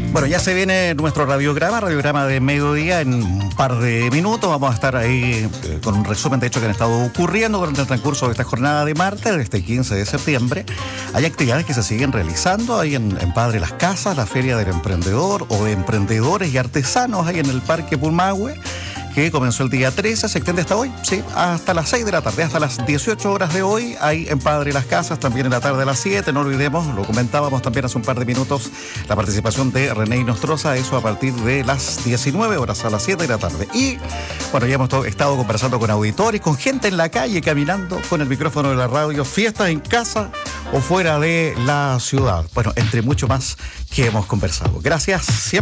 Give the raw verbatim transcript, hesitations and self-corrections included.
Bueno, ya se viene nuestro radiograma, radiograma de mediodía en un par de minutos. Vamos a estar ahí eh, con un resumen de hechos que han estado ocurriendo durante el transcurso de esta jornada de martes, de este quince de septiembre. Hay actividades que se siguen realizando ahí en, en Padre Las Casas, la Feria del Emprendedor o de Emprendedores y Artesanos ahí en el Parque Pulmahue, que comenzó el día trece, se extiende hasta hoy, sí, hasta las seis de la tarde, hasta las dieciocho horas de hoy, ahí en Padre Las Casas, también en la tarde a las siete, no olvidemos, lo comentábamos también hace un par de minutos, la participación de René Inostroza, eso a partir de las diecinueve horas, a las siete de la tarde. Y, bueno, ya hemos to- estado conversando con auditores, con gente en la calle, caminando con el micrófono de la radio, fiestas en casa o fuera de la ciudad. Bueno, entre mucho más que hemos conversado. Gracias siempre.